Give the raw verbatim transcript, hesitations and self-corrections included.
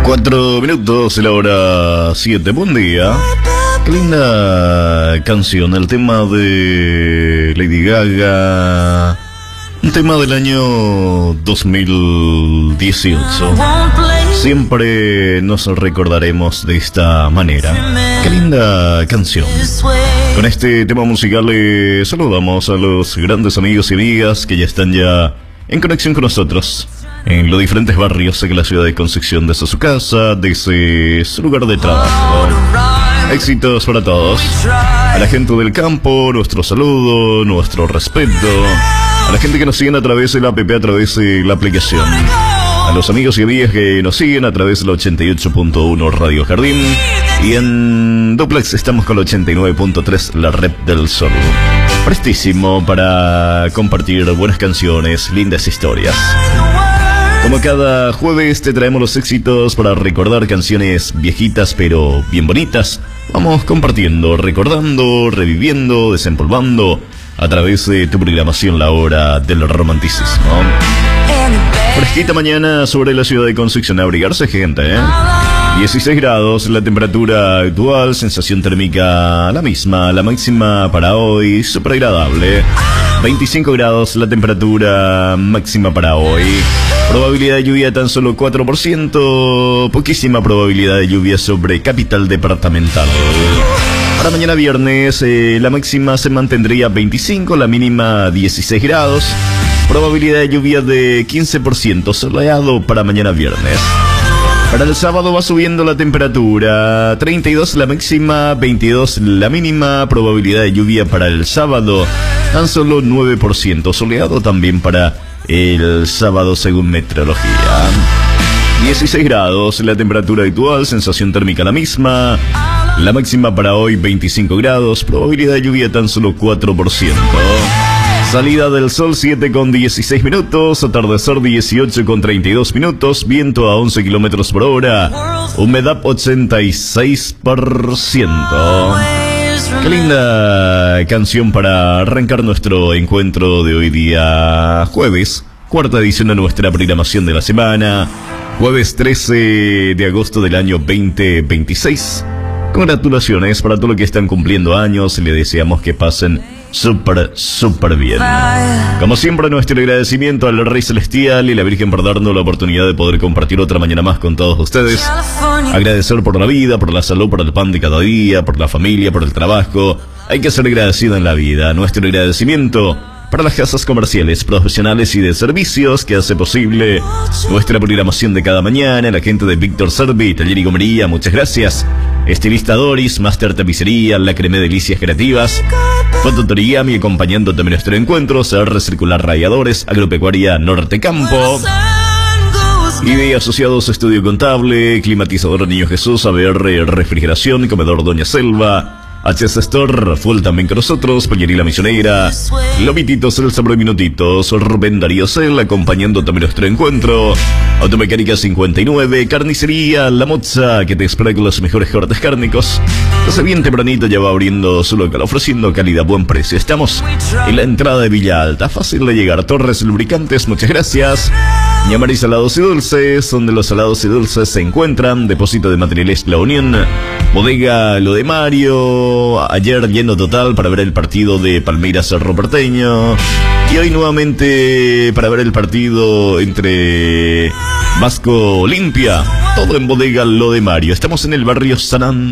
Cuatro minutos de la hora siete. Buen día. Qué linda canción, el tema de Lady Gaga. Un tema del año dos mil dieciocho. Siempre nos recordaremos de esta manera. Qué linda canción. Con este tema musical le saludamos a los grandes amigos y amigas que ya están ya en conexión con nosotros en los diferentes barrios de la ciudad de Concepción, desde su casa, desde su lugar de trabajo. Éxitos para todos. A la gente del campo, nuestro saludo, nuestro respeto. A la gente que nos siguen a través de la app, a través de la aplicación. A los amigos y amigas que nos siguen a través de la ochenta y ocho punto uno Radio Jardín. Y en Duplex estamos con la ochenta y nueve punto tres, la Red del Sol. Prestísimo para compartir buenas canciones, lindas historias. Como cada jueves te traemos los éxitos para recordar canciones viejitas pero bien bonitas. Vamos compartiendo, recordando, reviviendo, desempolvando a través de tu programación La Hora del Romanticismo. Fresquita mañana sobre la ciudad de Concepción, a abrigarse, gente, ¿eh? dieciséis grados, la temperatura actual, sensación térmica la misma, la máxima para hoy, súper agradable. veinticinco grados, la temperatura máxima para hoy. Probabilidad de lluvia tan solo cuatro por ciento, poquísima probabilidad de lluvia sobre capital departamental. Para mañana viernes, eh, la máxima se mantendría veinticinco, la mínima dieciséis grados. Probabilidad de lluvia de quince por ciento, soleado para mañana viernes. Para el sábado va subiendo la temperatura, treinta y dos la máxima, veintidós la mínima. Probabilidad de lluvia para el sábado, tan solo nueve por ciento, soleado también para el sábado según meteorología. dieciséis grados, la temperatura actual, sensación térmica la misma. La máxima para hoy veinticinco grados, probabilidad de lluvia tan solo cuatro por ciento. Salida del sol siete con dieciséis minutos, atardecer dieciocho con treinta y dos minutos, viento a once kilómetros por hora, humedad ochenta y seis por ciento. Qué linda canción para arrancar nuestro encuentro de hoy día jueves, cuarta edición de nuestra programación de la semana, jueves trece de agosto del año veinte veintiséis. Congratulaciones para todos los que están cumpliendo años, le deseamos que pasen súper, súper bien. Como siempre, nuestro agradecimiento al Rey Celestial y la Virgen por darnos la oportunidad de poder compartir otra mañana más con todos ustedes. Agradecer por la vida, por la salud, por el pan de cada día, por la familia, por el trabajo. Hay que ser agradecido en la vida. Nuestro agradecimiento para las casas comerciales, profesionales y de servicios que hace posible nuestra programación de cada mañana. La gente de Víctor Servi, Taller y Gomería, muchas gracias. Estilista Doris, Master Tapicería, La Creme Delicias Creativas, Fototorigami, acompañando también nuestro encuentro, C R Circular Radiadores, Agropecuaria Norte Campo, I D Asociados Estudio Contable, Climatizador Niño Jesús, A B R Refrigeración, Comedor Doña Selva, H S Store, full también con nosotros, Pollería Misionera, Lomititos, El Sabor de Minutitos, Rubén Darío Cel, acompañando también nuestro encuentro, Automecánica cincuenta y nueve, Carnicería La Moza, que te espera con los mejores cortes cárnicos. Entonces bien tempranito ya va abriendo su local, ofreciendo calidad a buen precio. Estamos en la entrada de Villa Alta, fácil de llegar, Torres Lubricantes, muchas gracias. Ñamari Salados y Dulces, donde los salados y dulces se encuentran. Depósito de materiales La Unión, Bodega Lo de Mario. Ayer lleno total para ver el partido de Palmeiras Cerro Porteño, y hoy nuevamente para ver el partido entre Vasco Olimpia. Todo en Bodega Lo de Mario. Estamos en el barrio San Andrés.